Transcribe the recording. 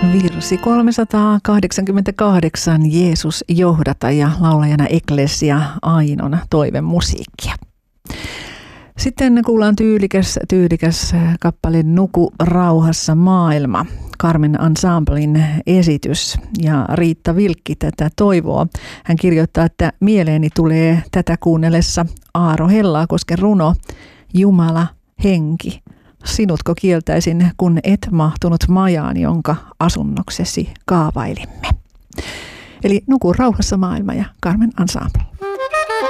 Virsi 388, Jeesus johdata, ja laulajana Eklesia Ainon toivemusiikkia. Sitten kuullaan tyylikäs kappale Nuku rauhassa maailma, Carmen Ensemblen esitys, ja Riitta Vilkki tätä toivoo. Hän kirjoittaa, että mieleeni tulee tätä kuunnellessa Aaro Hellakosken runo Jumala, henki, sinutko kieltäisin, kun et mahtunut majaan, jonka asunnoksesi kaavailimme. Eli Nuku rauhassa maailma ja Carmen Ensemble.